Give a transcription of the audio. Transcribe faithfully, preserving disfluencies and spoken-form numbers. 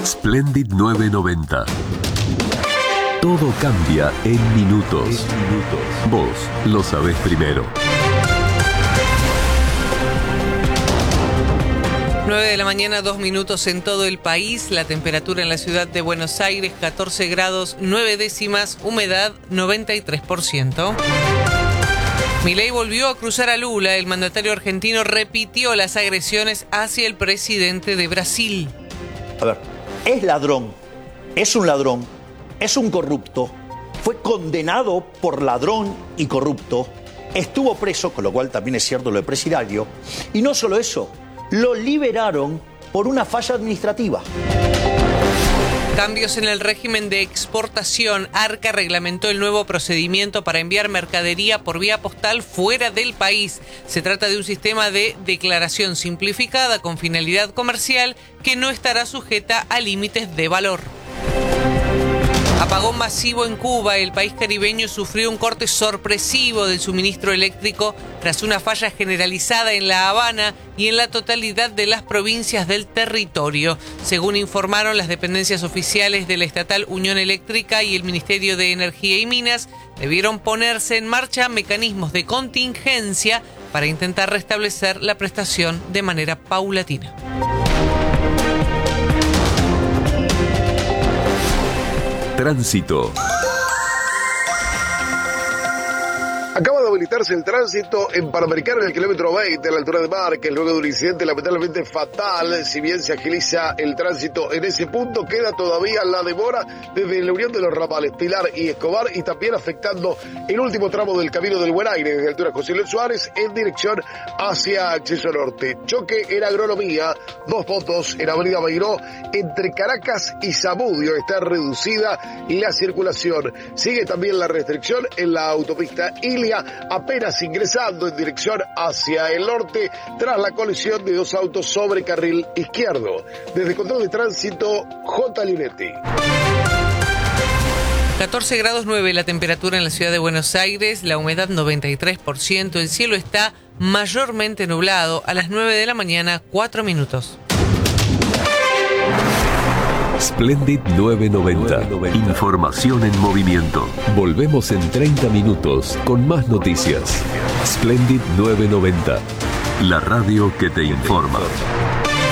Splendid nueve noventa. Todo cambia en minutos. En minutos. Vos lo sabés primero. nueve de la mañana, dos minutos en todo el país. La temperatura en la ciudad de Buenos Aires, catorce grados, nueve décimas, humedad noventa y tres por ciento. Milei volvió a cruzar a Lula. El mandatario argentino repitió las agresiones hacia el presidente de Brasil. A ver, es ladrón, es un ladrón, es un corrupto, fue condenado por ladrón y corrupto, estuvo preso, con lo cual también es cierto lo de presidiario, y no solo eso, lo liberaron por una falla administrativa. Cambios en el régimen de exportación. Arca reglamentó el nuevo procedimiento para enviar mercadería por vía postal fuera del país. Se trata de un sistema de declaración simplificada con finalidad comercial que no estará sujeta a límites de valor. Apagón masivo en Cuba. El país caribeño sufrió un corte sorpresivo del suministro eléctrico tras una falla generalizada en La Habana y en la totalidad de las provincias del territorio. Según informaron las dependencias oficiales de la estatal Unión Eléctrica y el Ministerio de Energía y Minas, debieron ponerse en marcha mecanismos de contingencia para intentar restablecer la prestación de manera paulatina. Tránsito. Acaba de habilitarse el tránsito en Panamericana en el kilómetro veinte, a la altura de Márquez, luego de un incidente lamentablemente fatal. Si bien se agiliza el tránsito en ese punto, queda todavía la demora desde la unión de los ramales Pilar y Escobar y también afectando el último tramo del Camino del Buen Aire, desde la altura José Luis Suárez en dirección hacia Acceso Norte. Choque en Agronomía, dos puntos en Avenida Beiró, entre Caracas y Zamudio. Está reducida la circulación. Sigue también la restricción en la autopista Ilia, apenas ingresando en dirección hacia el norte tras la colisión de dos autos sobre carril izquierdo. Desde Control de Tránsito, J. Linetti. catorce grados nueve la temperatura en la ciudad de Buenos Aires, la humedad noventa y tres por ciento, el cielo está mayormente nublado. A las nueve de la mañana, cuatro minutos. Splendid nueve noventa. Información en movimiento. Volvemos en treinta minutos con más noticias. Splendid nueve noventa. La radio que te informa.